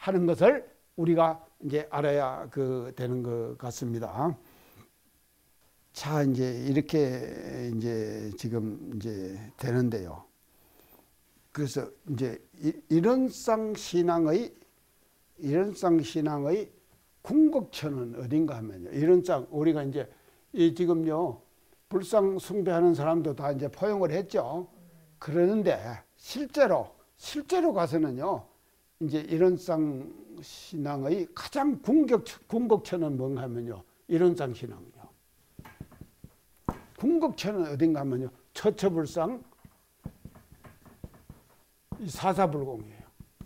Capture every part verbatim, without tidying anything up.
하는 것을 우리가 이제 알아야 그 되는 것 같습니다. 자, 이제 이렇게 이제 지금 이제 되는데요. 그래서 이제 이런상 신앙의 이런상 신앙의 궁극처는 어딘가 하면요. 이런상 우리가 이제 이 지금요 불상 숭배하는 사람도 다 이제 포용을 했죠. 그러는데 실제로 실제로 가서는요 이제 이런상 신앙의 가장 궁극 궁극처는 뭔가 하면요 이런상 신앙이요. 궁극처는 어딘가 하면요 처처불상 사사불공이에요.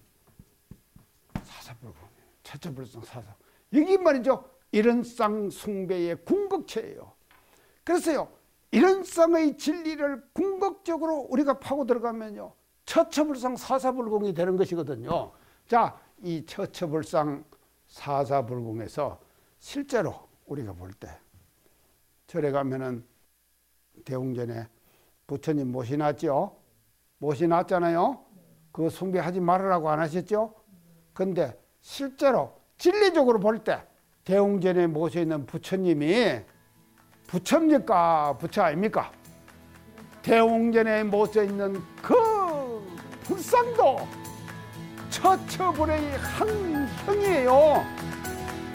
사사불공이에요. 처처불상 사사. 여기 말이죠. 이런상 숭배의 궁극처예요. 그래서요. 이런상의 진리를 궁극적으로 우리가 파고 들어가면요. 처처불상 사사불공이 되는 것이거든요. 자, 이 처처불상 사사불공에서 실제로 우리가 볼 때 절에 가면은 대웅전에 부처님 모시놨죠. 모시놨잖아요. 그거 숭배하지 말으라고 안 하셨죠? 근데 실제로 진리적으로 볼 때 대웅전에 모셔있는 부처님이 부처입니까? 부처 아닙니까? 대웅전에 모셔있는 그 불상도 처처불의 한 형이에요.